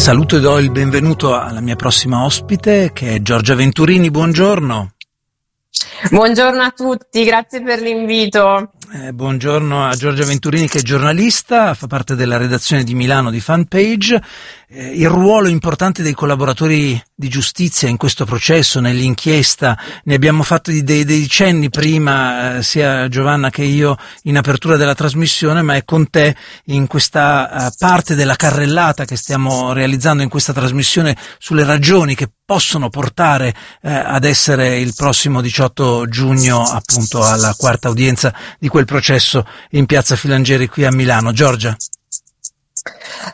Saluto e do il benvenuto alla mia prossima ospite, che è Giorgia Venturini. Buongiorno. Buongiorno a tutti, grazie per l'invito. Buongiorno a Giorgia Venturini, che è giornalista, fa parte della redazione di Milano di Fanpage. Il ruolo importante dei collaboratori di giustizia in questo processo, nell'inchiesta, ne abbiamo fatti dei cenni prima, sia Giovanna che io in apertura della trasmissione, ma è con te in questa parte della carrellata che stiamo realizzando in questa trasmissione sulle ragioni che possono portare ad essere il prossimo 18 giugno appunto alla quarta udienza di quel processo in piazza Filangieri qui a Milano. Giorgia.